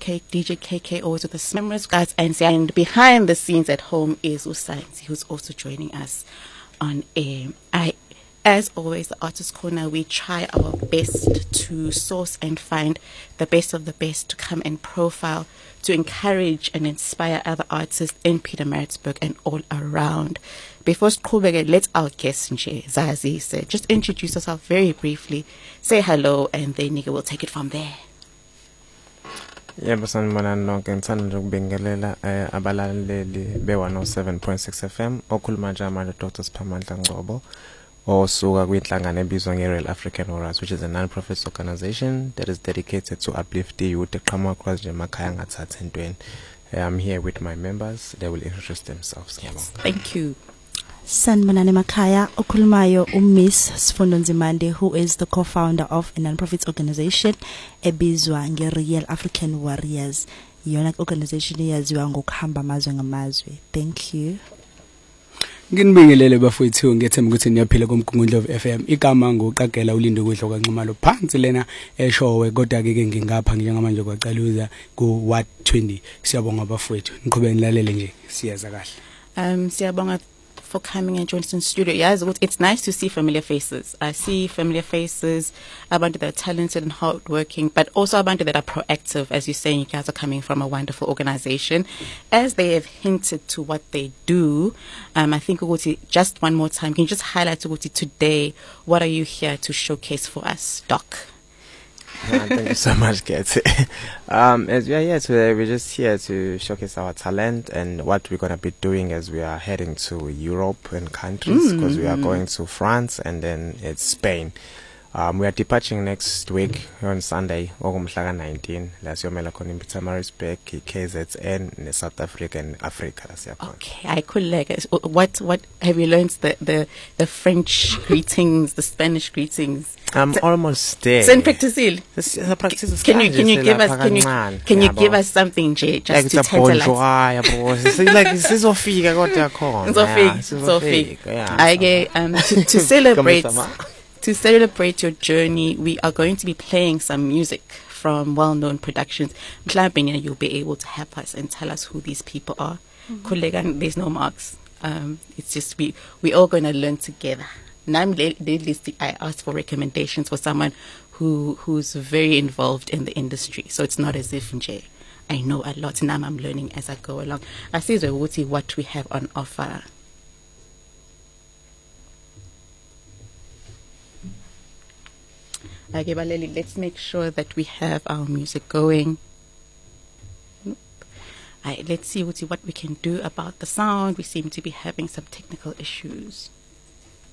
DJ KK, always with the Smemras guys, and behind the scenes at home is Usainzi, who's also joining us on air. As always, the Artist Corner, we try our best to source and find the best of the best to come and profile, to encourage and inspire other artists in Pietermaritzburg and all around. Before Skubege, let our guest, Zazi, say, just introduce yourself very briefly, say hello, and then Nigga will take it from there. Yebo sanibona nonke ngithanda nje ukubingelela abalaleli be-107.6 FM okhuluma nje manje Dr. Siphamandla Ngcobo osuka kwinhlangano ebizwa nge-Real African Warriors, which is a non-profit organization that is dedicated to uplift the youth eqhamuka across nje emakhaya angathathi entweni. I'm here with my members. They will introduce themselves. Yes, thank you. Sanibonani Makhaya, okhulumayo Miss Sifundo Nzimande, who is the co-founder of a non-profit organization ebizwa nge-Real African Warriors. Yona organization eyaziwa ngokuhamba amazwe ngamazwe. Thank you. Nginibingelele bafowethu, ngethemba ukuthi niyaphila kuMgungundlo of FM. Igama ngoqagela ulindo kudlo kwaNcumalo phansi lena eshowe, kodwa ke ngingapha njengamanje kwacaluza ku What 20. Siyabonga bafowethu, niqhubeke nilalele nje, siyaza kahle. Siyabonga for coming and joining us in studio. Yes, it's nice to see familiar faces. I see familiar faces, abantu that are talented and hardworking, but also abantu that are proactive. As you say, you guys are coming from a wonderful organization. As they have hinted to what they do, I think Uguti, just one more time, can you just highlight Uguti today, what are you here to showcase for us, Doc? Thank you so much, Getty. As we are here today, we're just here to showcase our talent and what we're going to be doing as we are heading to Europe and countries, because we are going to France and then it's Spain. We are departing next week on Sunday, Ogumhlaga 19. Last year, Melakon in Pietermaritzburg, KZN, South Africa and Africa. Okay, I could like it. What have you learned? The French greetings, the Spanish greetings. I'm almost there. Can you give us something, Jay, just to tantalize? To celebrate your journey, we are going to be playing some music from well-known productions. You'll be able to help us and tell us who these people are. There's no marks. It's just we're all going to learn together. Now I asked for recommendations for someone who's very involved in the industry. So it's not as if I know a lot. Now I'm learning as I go along. I see what we have on offer. Okay, Baleli, let's make sure that we have our music going. Let's see what we can do about the sound. We seem to be having some technical issues.